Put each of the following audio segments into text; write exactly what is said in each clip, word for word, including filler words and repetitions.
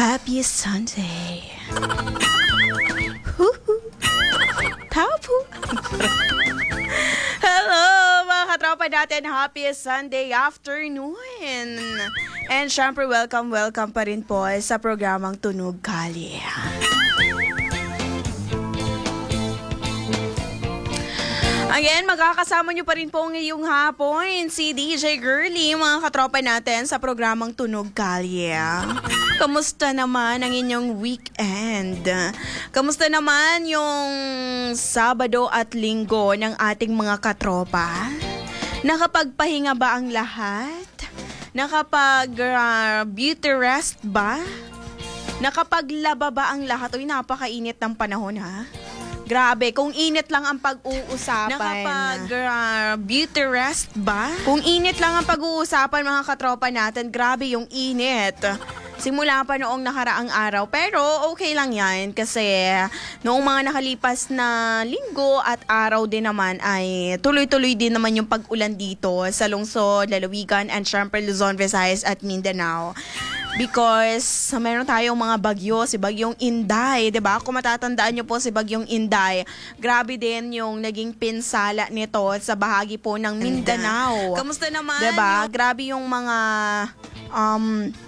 Happy Sunday. Tapo. Hello mga katropa natin. Happy Sunday afternoon. And syempre welcome, welcome pa rin po sa programang Tunog Kali. Again, magkakasama nyo pa rin po ngayong hapon si D J Girly, mga katropa natin sa programang Tunog Kalye. Kamusta naman ang inyong weekend? Kamusta naman yung Sabado at Linggo ng ating mga katropa? Nakapagpahinga ba ang lahat? Nakapag uh, beauty rest ba? Nakapaglaba ba ang lahat? Uy, napakainit ng panahon ha? Grabe, kung init lang ang pag-uusapan. Nakapag uh, beauty rest ba? Kung init lang ang pag-uusapan mga katropa natin, grabe yung init. Simula pa noong nakaraang araw. Pero okay lang yan kasi noong mga nakalipas na linggo at araw din naman ay tuloy-tuloy din naman yung pag-ulan dito sa lungsod, lalawigan, and syempre Luzon, Visayas at Mindanao. Because meron tayong mga bagyo, si Bagyong Inday, 'di ba? Kung matatandaan niyo po si Bagyong Inday, grabe din yung naging pinsala nito sa bahagi po ng Mindanao. Kamusta naman? 'Di ba? Yung... Grabe yung mga um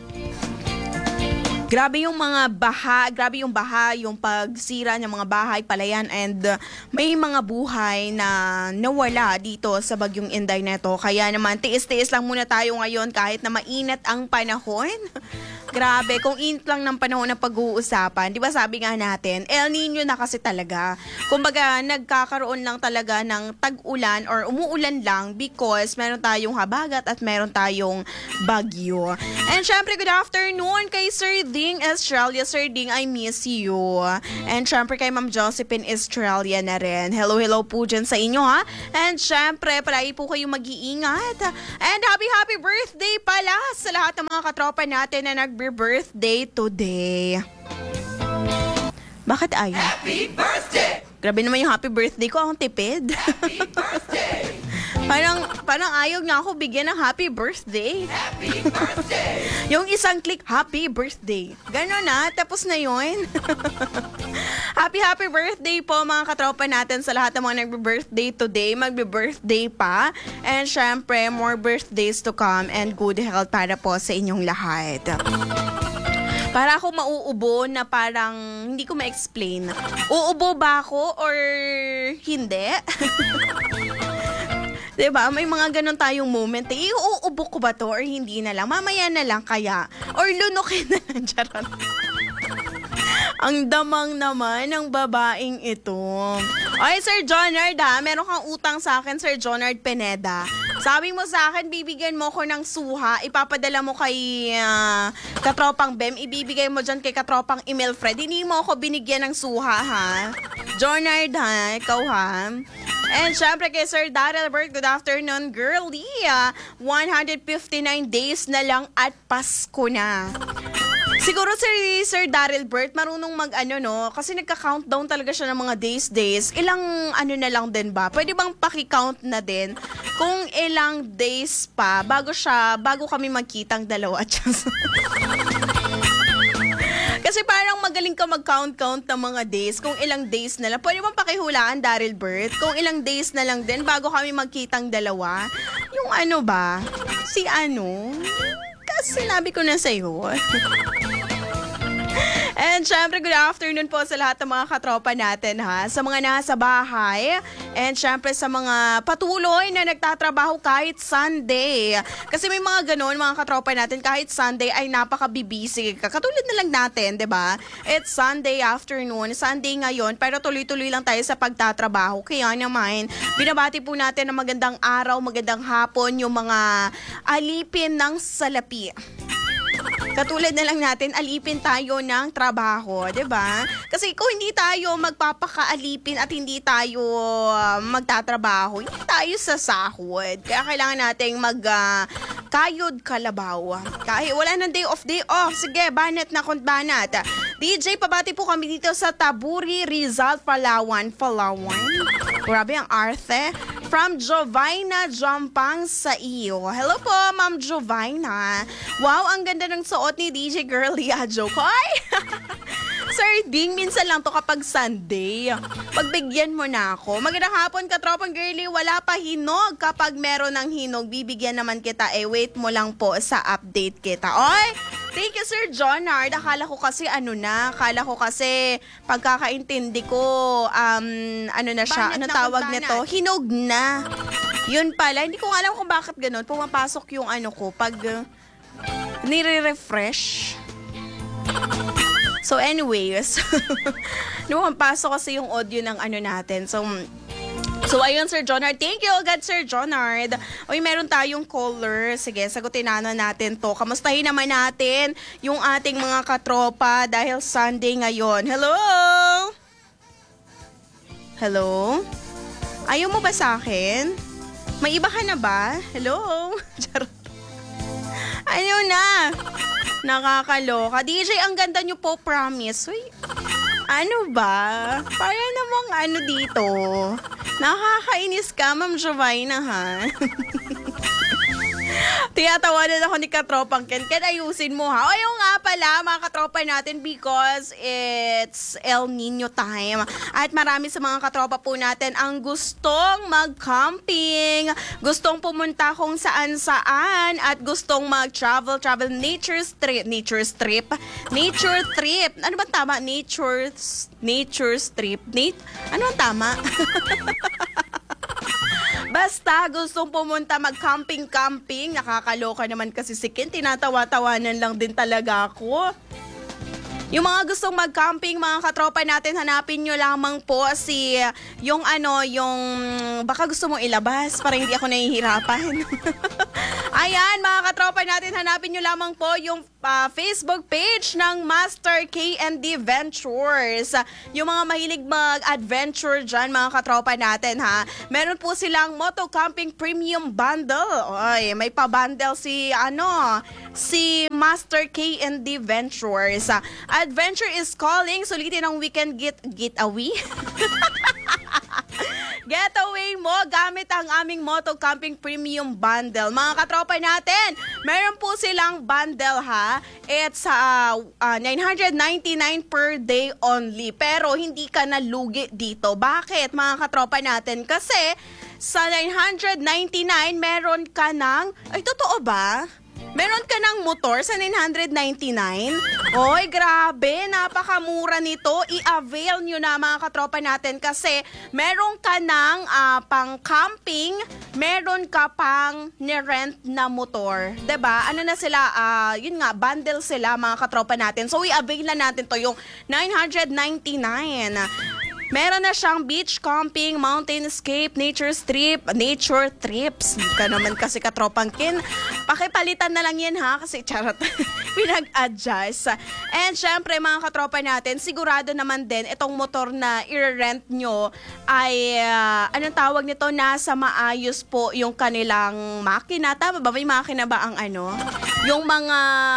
Grabe yung mga baha, grabe yung baha, yung pagsira ng mga bahay, palayan, and uh, may mga buhay na nawala dito sa Bagyong Inday neto. Kaya naman, tiis-tiis lang muna tayo ngayon kahit na mainit ang panahon. Grabe, kung init lang ng panahon na pag-uusapan, di ba sabi nga natin, El Nino na kasi talaga. Kumbaga, nagkakaroon lang talaga ng tag-ulan or umuulan lang because meron tayong habagat at meron tayong bagyo. And syempre, good afternoon kay Sir Ding Estrella. Sir Ding, I miss you. And syempre kay Ma'am Josephine Estrella na rin. Hello, hello po dyan sa inyo ha. And syempre, palagi po kayo mag-iingat. And happy, happy birthday pala sa lahat ng mga katropa natin na nag-birthday today. Bakit ayaw? Happy birthday! Grabe naman yung happy birthday ko. Ang tipid. Happy birthday! Parang, parang ayaw niya ako bigyan ng happy birthday. Happy birthday! Yung isang click, happy birthday. Gano'n na, tapos na yun. Happy, happy birthday po mga katropa natin sa lahat ng mga nagbe-birthday today. Magbe-birthday pa. And syempre, more birthdays to come and good health para po sa inyong lahat. Para ako mauubo na parang hindi ko ma-explain. Uubo ba ako or hindi? Diba? May mga ganun tayong moment. Eh, uuubo ko ba to or hindi na lang? Mamaya na lang kaya? Or lunukin na lang. Charot. Ang damang naman ng babaeng ito. Ay, Sir Jonard ha, meron kang utang sa akin, Sir Jonard Pineda. Sabi mo sa akin, bibigyan mo ko ng suha, ipapadala mo kay uh, Katropang Bem, ibibigay mo dyan kay Katropang Emil Fred. Hindi mo ako binigyan ng suha ha. Jonard ha, ikaw ha. And syempre kay Sir Daryl Bert, good afternoon, girlie. one hundred fifty-nine days na lang at Pasko na. Siguro si Sir Daryl Bert marunong mag-ano no, kasi nagka-countdown talaga siya ng mga days days. Ilang ano na lang din ba? Pwede bang paki-count na din kung ilang days pa bago siya, bago kami magkitang dalawa? Kasi parang magaling ka mag-count-count ng mga days. Kung ilang days na lang. Pwede bang pakihulaan, Daryl Bert? Kung ilang days na lang din bago kami magkitang dalawa. Yung ano ba? Si ano? Kasi sinabi ko na sa'yo. And syempre, good afternoon po sa lahat ng mga katropa natin ha. Sa mga nasa bahay. And syempre sa mga patuloy na nagtatrabaho kahit Sunday. Kasi may mga ganon, mga katropa natin, kahit Sunday ay napaka-bibisi. Katulad na lang natin, di ba? It's Sunday afternoon, Sunday ngayon, pero tuloy-tuloy lang tayo sa pagtatrabaho. Kaya naman, binabati po natin ng magandang araw, magandang hapon, yung mga alipin ng salapi. Katulad na lang natin, alipin tayo ng trabaho, 'di ba? Kasi kung hindi tayo magpapakaalipin at hindi tayo uh, magtatrabaho, hindi tayo sa sahod. Kaya kailangan nating mag uh, kayod kalabaw. Kahit wala nang day off, day off. Sige, banat na kung banat. D J, pabati po kami dito sa Taburi, Rizal, Palawan. Palawan? Grabe ang arte. From Jovina Jampang sa iyo. Hello po, Ma'am Jovina. Wow, ang ganda ng suot ni D J Girlie. Ah, joke. Ay! Sir Ding, minsan lang to kapag Sunday. Pagbigyan mo na ako. Magandang hapon, katropang girlie. Wala pa hinog. Kapag meron ng hinog, bibigyan naman kita. Eh, wait mo lang po sa update kita. Oy! Thank you, Sir Jonard. Akala ko kasi ano na. Akala ko kasi pagkakaintindi ko, um, ano na siya. Banat Ano na tawag kung nito? banat. Hinog na. Yun pala. Hindi ko alam kung bakit ganun. Pumapasok yung ano ko pag uh, nire-refresh. So anyways, lumapasok kasi yung audio ng ano natin. So, so ayun, Sir Jonard. Thank you agad, Sir Jonard. Uy, meron tayong caller. Sige, sagutin na natin to. Kamustahin naman natin yung ating mga katropa dahil Sunday ngayon. Hello? Hello? Ayaw mo ba sa akin? May iba ka na ba? Hello? Charot. Ayaw na. Nakakaloka. D J, ang ganda nyo po, promise. Uy, ano ba? Parang namang ano dito. Nakakainis ka, Ma'am Jovina, ha? Tiyatawanan ako ni Katropang Ken. Ken, ayusin mo, ha? O, yung nga pala, mga katropa natin, because it's El Nino time. At marami sa mga katropa po natin ang gustong mag-camping, gustong pumunta kung saan-saan, at gustong mag-travel, travel nature trip, nature trip, nature trip. Ano ba tama? Nature, nature trip. Nat- ano ang tama? Basta gustong pumunta mag-camping-camping, nakakaloka naman kasi si Ken, tinatawa-tawanan lang din talaga ako. Yung mga gustong mag-camping, mga katropa natin, hanapin nyo lamang po si, yung ano, yung, baka gusto mong ilabas para hindi ako nahihirapan. Ayan, mga katropa natin, hanapin nyo lamang po yung uh, Facebook page ng Master K and D Ventures. Yung mga mahilig mag-adventure dyan, mga katropa natin, ha. Meron po silang Moto Camping Premium Bundle. Oy, may pa-bundle si, ano, si Master K and D Ventures. Adventure is calling. Sulitin ang weekend get getaway. Getaway mo gamit ang aming Moto Camping Premium Bundle. Mga katropa natin, meron po silang bundle, ha. It's uh, uh, nine hundred ninety-nine per day only. Pero hindi ka nalugi dito. Bakit, mga katropa natin? Kasi sa nine hundred ninety-nine meron ka ng... Ay, totoo ba? Meron ka ng motor sa nine hundred ninety-nine? Oy, grabe, napakamura nito. I-avail nyo na, mga katropa natin, kasi meron ka ng uh, pang camping, meron ka pang ni-rent na motor. 'Di ba? Ano na sila, uh, yun nga, bundle sila, mga katropa natin. So, i-avail na natin to yung nine hundred ninety-nine. Meron na siyang beach camping, mountain escape, nature strip, nature trips. Hindi ka naman kasi katropang Ken. Pakipalitan na lang yan, ha, kasi charot. Pinag-adjust. And syempre, mga katropa natin, sigurado naman din itong motor na i-rent nyo ay, uh, anong tawag nito, nasa maayos po yung kanilang makina. Tama ba? May makina ba ang ano? Yung mga,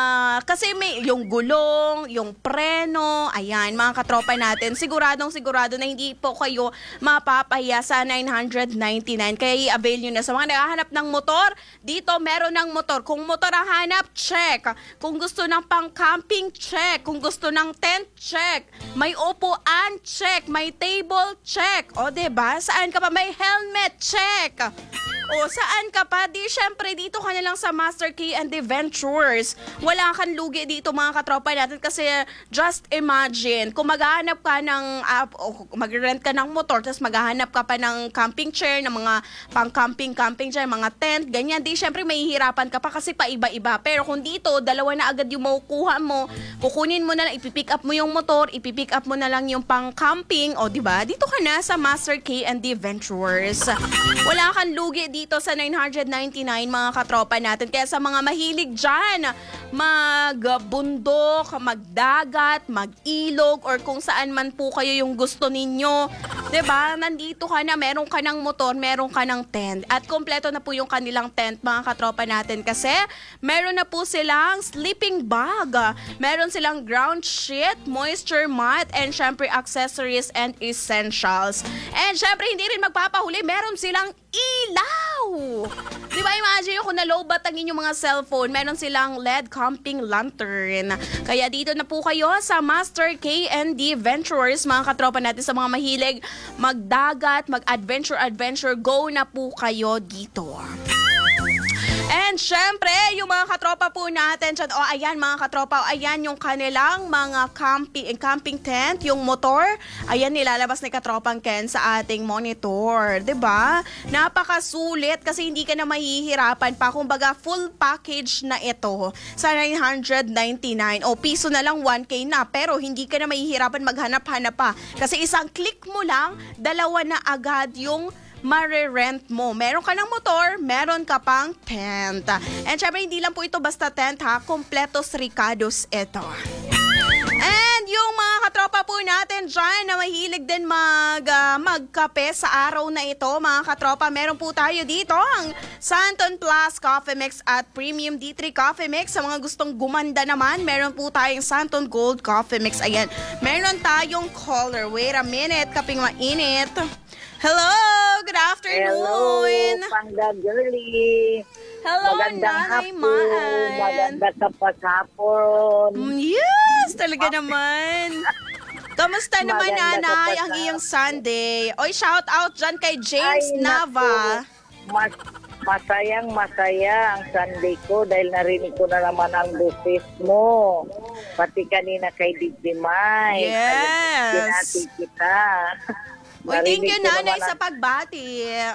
kasi may, yung gulong, yung preno, ayan, mga katropa natin, siguradong sigurado na hindi po kayo mapapaya sa nine hundred ninety-nine. Kaya i-avail nyo na. Sa mga naghahanap ng motor, dito meron ng motor. Kung motor ang hanap, check. Kung gusto ng pang-camping, check. Kung gusto ng tent, check. May upuan, check. May table, check. O, diba? Saan ka pa? May helmet, check. O, saan ka pa? Di, syempre, dito ka na lang sa Master K and D Ventures. Wala kang lugi dito, mga katropa natin, kasi just imagine, kung maghahanap ka ng, uh, o mag-rent ka ng motor, tapos maghahanap ka pa ng camping chair, ng mga pang-camping-camping chair, mga tent, ganyan, di, syempre, mahihirapan ka pa kasi paiba-iba. Pero kung dito, dalawa na agad yung makukuha mo, kukunin mo na lang, ipipick up mo yung motor, ipipick up mo na lang yung pang-camping, o, diba? Dito ka na sa Master K and D Ventures. Wala kang lugi dito sa nine hundred ninety-nine, mga katropa natin. Kaya sa mga mahilig dyan, magbundok, magdagat, mag-ilog, or kung saan man po kayo yung gusto ninyo, diba? Nandito ka na, meron ka ng motor, meron ka ng tent. At kompleto na po yung kanilang tent, mga katropa natin, kasi meron na po silang sleeping bag, meron silang ground sheet, moisture mat, and syempre accessories and essentials. And syempre, hindi rin magpapahuli, meron silang ilaw! Di ba, imagine kung na-lowbat ang inyong mga cellphone, meron silang L E D camping lantern. Kaya dito na po kayo sa Master K and D Ventures, mga katropa natin sa mga mahilig magdagat, mag-adventure-adventure, go na po kayo dito. And syempre, yung mga katropa po natin dyan, o oh, ayan mga katropa, o ayan yung kanilang mga camping, camping tent, yung motor, ayan nilalabas ni Katropang Ken sa ating monitor, 'di ba? Napakasulit kasi hindi ka na mahihirapan pa, kumbaga full package na ito sa nine ninety-nine o piso na lang one K na, pero hindi ka na mahihirapan maghanap-hanap pa kasi isang click mo lang, dalawa na agad yung mare-rent mo. Meron ka ng motor, meron ka pang tent. And syempre, hindi lang po ito basta tent ha, kompletos ricados ito. And yung mga katropa po natin dyan na mahilig din mag, uh, magkape sa araw na ito, mga katropa, meron po tayo dito ang Santon Plus Coffee Mix at Premium D three Coffee Mix. Sa mga gustong gumanda naman, meron po tayong Santon Gold Coffee Mix. Ayan, meron tayong color. Wait a minute, kaping mainit. Hello! Good afternoon! Hello, Pangga Girlie! Hello, Magandang Nanay hapon! Maan! Maganda ka pa sa hapon! Mm, yes! Talaga naman! Kamusta naman, Maganda ka Nanay, pa ang sa- iyong Sunday? Oy, shout out dyan kay James Ay, Nava. naku, Mas, masayang masaya ang Sunday ko dahil narinig ko na naman ang boses mo. Pati kanina kay Digdimay. Yes. Kinati kita. Uy, thank you, Narinig ko Nanay, naman sa ang- pagbati.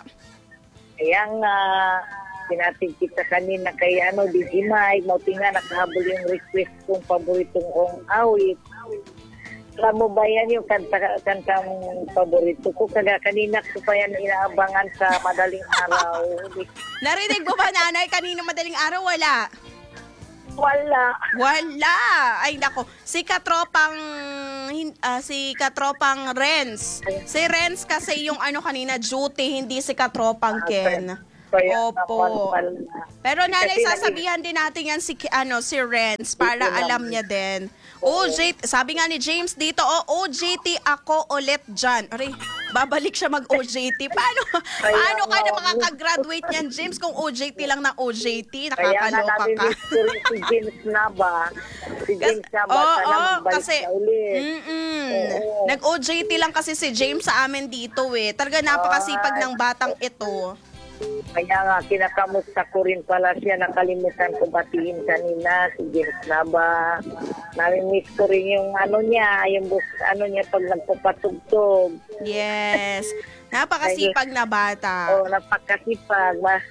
Kaya nga, sinatig kita kanina kay ano, Digimay, mauti nga nakahabol yung request kong paboritong kong awit. Alam mo ba yan yung kanta, kantang paborito ko? Kaya kanina ko pa yan inaabangan sa madaling araw. Narinig mo ba, Nanay, kanina madaling araw? Wala. Wala. Wala! Ay, nako. Si Katropang, hin- ah, si Katropang Renz. Si Renz kasi yung ano kanina, duty, hindi si Katropang Ken. Kaya Opo. naman pala. Pero Nanay, Kasi sasabihan din natin yan si, Ki- ano, si Renz para Ito alam naman. niya din. O J T, sabi nga ni James dito, oh, O J T ako ulit dyan. Aray, babalik siya mag-O J T. Paano, paano ka na nga. makakagraduate niyan, James, kung O J T lang na O J T? Kaya nga Nakakaloka namin ka. mystery si James Naba. Si James Naba, Oo, sana oo, magbalik kasi, na ulit. mm-mm. Oo. Nag-O J T lang kasi si James sa amin dito eh. Talaga napakasipag ng batang ito. Kaya nga, kinakamusta ko rin pala siya. Nakalimutan ko batiin kanina si James Naba. Nami-miss ko rin yung ano niya, yung bus, ano niya pag nagpapatugtog. Yes. Napakasipag na bata. Oo, oh, napakasipag. Ma-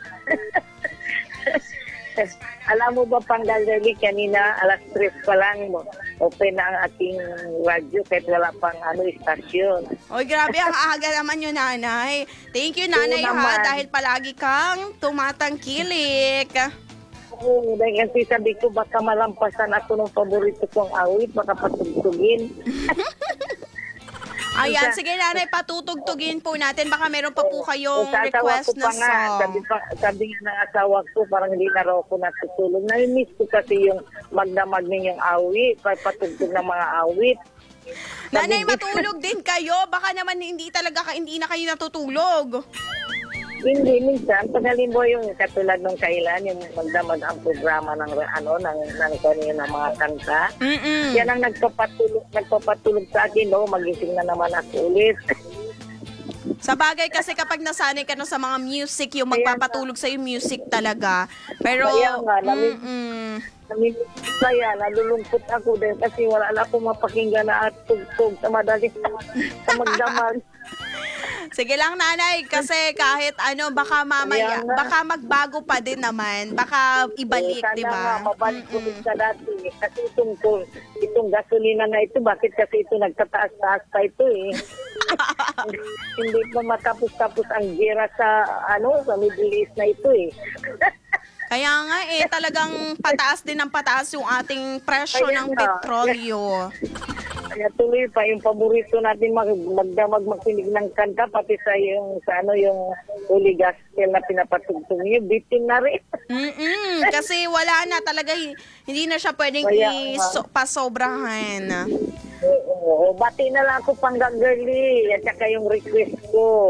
Alam mo ba, Panggalili, kanina alas tres pa lang mo. Open na ang ating radyo kahit wala pang ano, istasyon. Oy, grabe, ang aga naman yun, Nanay. Thank you, Nanay, Oo ha, naman. dahil palagi kang tumatangkilik. Oo, dahil kasi sabi ko baka malampasan ako ng paborito kong awit, baka patugtugin. Ayan, sige, Nanay, patutugtugin po natin. Baka meron pa po O, kayong sa asawa request ko na pa nga, sabi, song. pa, sabi nga ng asawa ko, parang hindi na raw ako natutulog. Nami-miss ko kasi yung magdamag ninyong awit, patugtog ng mga awit. Nanay, Sabi- matulog din kayo. Baka naman hindi talaga, ka- hindi na kayo natutulog. Hindi, minsan, pag halimbawa yung katulad nung kailan, yung magdamag ang programa ng, ano, ng, ng kanina ng mga kanta, Mm-mm. yan ang nagpapatulog, nagpapatulog sa akin, no, magising na naman ako ulit. Sa bagay kasi kapag nasanay ka no sa mga music, yung Kaya magpapatulog sa yung music talaga. Pero, Kaya nga, nami- mm-mm. Namimiss kaya, nalulungkot ako din kasi wala na akong mapakinggan na at tugtog sa madali sa magdamag. Sige lang, Nanay, kasi kahit ano, baka mamaya, Kaya nga. baka magbago pa din naman. Baka ibalik, Sana di nga, ba? mabalik ko Mm-mm. rin sa dati. Kasi itong, itong gasolina na ito, bakit kasi ito nagtataas-taas pa ito eh. Hindi pa matapos-tapos ang gira sa, ano, sa Middle East na ito eh. Kaya nga eh, talagang pataas din ng pataas yung ating presyo Kaya ng nga. petrolyo. Kaya tuloy pa yung paborito natin mag magdamag magkinig ng kanta pati sa yung sa ano yung Holy Gospel na pinapatugtog niyo bitin na rin. Mm-mm, kasi wala na talaga, hindi na siya pwedeng Kaya iso- pasobrahan. Oo, bati na lang ako Pangga Girlie at saka yung request ko.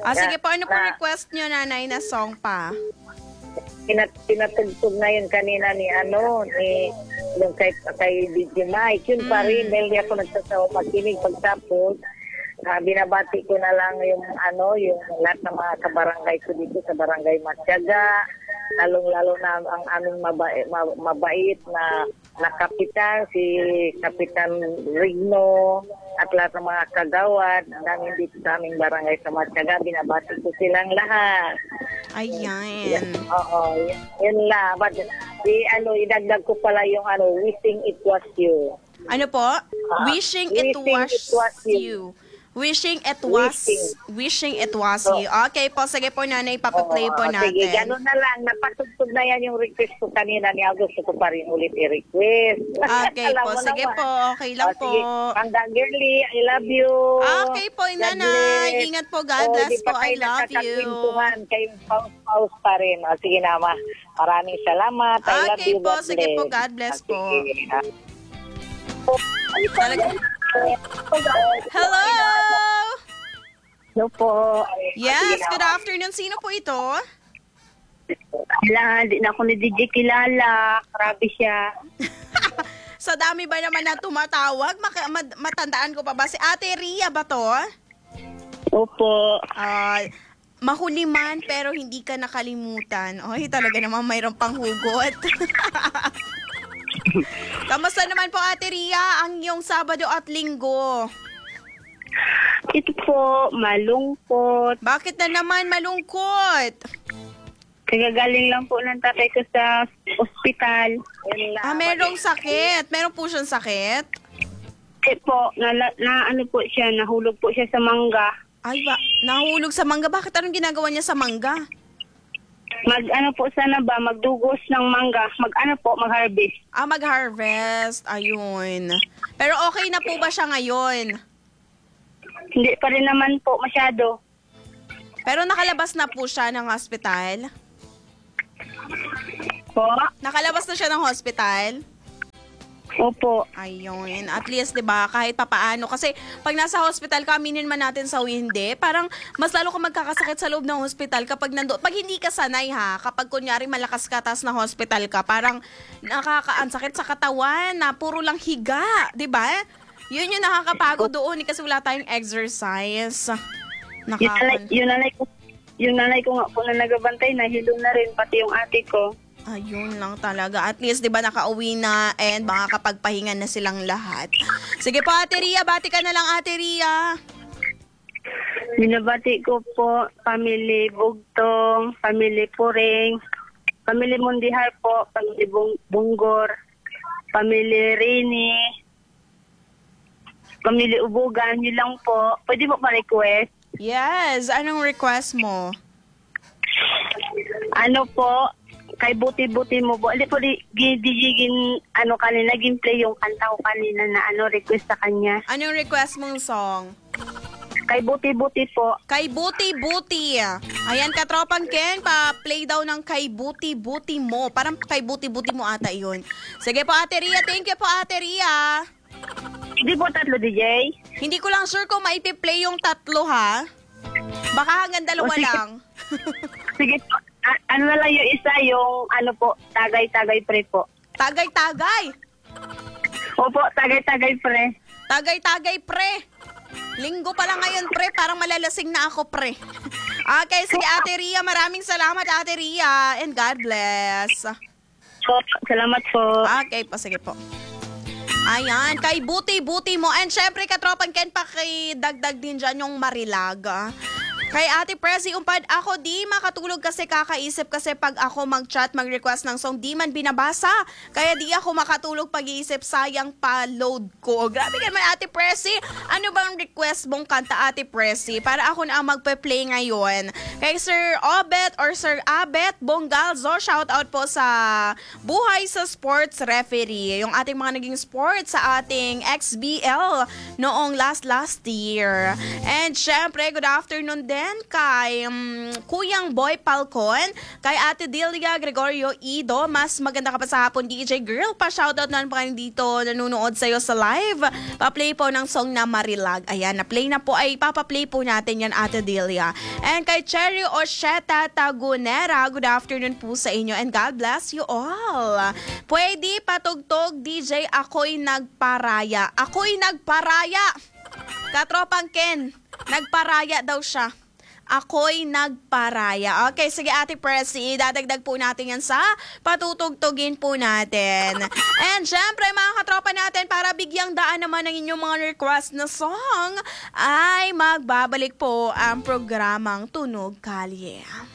Ah, sige po, ano po Na- request nyo, nanay, na song pa? Pinat pinatugtog na yun kanina ni ano, ni yung kay, kay D J Mike. Yun pa rin, dahil di ako nagsasawa makinig pagtapos. Uh, binabati ko na lang yung ano, yung lahat ng mga kabarangay ko dito sa Barangay Matyaga, lalong-lalo na ang aming mabait, mabait na, na kapitan, si Kapitan Rigno, at lahat ng mga kagawad namin dito sa aming barangay sa Matyaga. Binabati ko silang lahat. Ayan. Oo, yun, yun lang. But, di, ano, idagdag ko pala yung ano, wishing it was you. Ano po? Wishing it wishing was, it was you. you. Wishing it was, Wishing. wishing it was you. Okay po, sige po, nanay, papaplay po Oo, natin. Sige, gano'n na lang. Napatugtog na yan yung request ko kanina ni August. Gusto ko pa rin ulit i-request. Okay Alam po, mo sige naman. po, okay lang O, po. Sige, Hanggang girly, I love you. Okay po, God nanay. bless. Ingat po, God O, bless di pa po. I kayo love you. nagkakakwentuhan. Kayong pause-pause pa rin. O, sige na, ma. Maraming salamat. I love Okay you. po, God sige bless. po, God bless O, po. sige. Ah. Talaga. Hello! Hello po. Yes, good afternoon. Sino po ito? Wala, di na ako ni D J kilala. Grabe siya. Sa dami ba naman na tumatawag? Maka- mad- matandaan ko pa ba? Si Ate Ria ba to? Opo. Ah, mahuli man pero hindi ka nakalimutan. Oy, talaga naman mayroong panghugot. Kamusta naman po, Ate Ria, ang iyong Sabado at Linggo? Ito po, malungkot. Bakit na naman malungkot? Kagagaling lang po ng tatay ko sa ospital. Yun lang. Ah, merong sakit. Meron po siyang sakit? Eh po, na, na ano po siya, nahulog po siya sa mangga. Ay, ba, nahulog sa mangga. Bakit anong ginagawa niya sa mangga? Mag ano po sana ba, magdugos ng mangga. Mag ano po, mag-harvest. Ah, mag-harvest. Ayun. Pero okay na po ba siya ngayon? Hindi pa rin naman po masyado. Pero nakalabas na po siya ng hospital? Po? Nakalabas na siya ng hospital? Opo. Ayun. At least, di ba, kahit papaano. Kasi pag nasa hospital ka, aminin man natin sa hindi, parang mas lalo ka magkakasakit sa loob ng hospital kapag nando. Pag hindi ka sanay ha, kapag kunyari malakas ka tas na hospital ka, parang nakakaansakit sa katawan na puro lang higa. Di ba? Yun yung nakakapagod doon eh, kasi wala tayong exercise. Yung nanay, Nakaka- yung nanay ko, yung nanay ko nga po na nagabantay, nahilo na rin, pati yung ate ko. Ayun lang talaga. At least, di ba, nakauwi na and makakapagpahinga na silang lahat. Sige po, Ate Ria. Bati ka na lang, Ate Ria. Binabati ko po, family Bugtong, family Puring, family Mundihar po, family Bung- Bunggor, family Rini, family Ubugan, yun lang po. Pwede mo pa-request? Yes. Anong request mo? Ano po, kay buti-buti mo po. Hindi po, di, di, di, gin, ano kanina, naging play yung kanta ko kanina na ano, request sa kanya. Anong request mong song? Kay buti-buti po. Kay Buti Buti. Ayan, katropang Ken, pa-play daw ng Kay Buti Buti mo. Parang Kay Buti Buti mo ata yun. Sige po, Ate Ria. Thank you po, Ate Ria. Hindi po tatlo, D J. Hindi ko lang sure kung maipi-play yung tatlo, ha? Baka hanggang dalawa O, sige. lang. Sige po. A- ano na lang yung isa, yung ano po, tagay-tagay pre po. Tagay-tagay. Opo, tagay-tagay pre. Tagay-tagay, pre. Linggo pa lang ngayon, pre. Parang malalasing na ako, pre. Okay, sige, Ate Ria. Maraming salamat, Ate Ria. And God bless. Po, salamat po. Okay po, sige po. Ayan, kay Buti-Buti mo. And syempre, katropang Ken, pakidagdag din dyan yung Marilag. ah. Kay Ate Prezi Umpad, ako di makatulog kasi kakaisip kasi pag ako mag-chat, mag-request ng song, di man binabasa. Kaya di ako makatulog pag-iisip, sayang pa load ko. Grabe ka naman, Ate Prezi. Ano bang request mong kanta, Ate Prezi? Para ako na ang magpe-play ngayon. Kay Sir Obet or Sir Abet Bongalzo, shout out po sa Buhay sa Sports Referee. Yung ating mga naging sports sa ating X B L noong last last year. And syempre, good afternoon din natin kay um, Kuyang Boy Palcon, kay Ate Delia Gregorio Ido. Mas maganda ka pa sa hapon, D J Girl. Pa-shoutout naman pa kayo dito, nanonood sa'yo sa live. Pa-play po ng song na Marilag. Ayan, na-play na po, ay papaplay po natin yan, Ate Delia. And kay Cherry Osheta Tagunera, good afternoon po sa inyo and God bless you all. Pwede patugtog, D J, ako'y nagparaya. Ako'y nagparaya! Katropang Ken, nagparaya daw siya. Ako'y nagparaya. Okay, sige Ate Pressy, dadagdag po natin yan sa patutugtugin po natin. And syempre mga katropa natin, para bigyang daan naman ng inyong mga request na song, ay magbabalik po ang programang Tunog Kalye.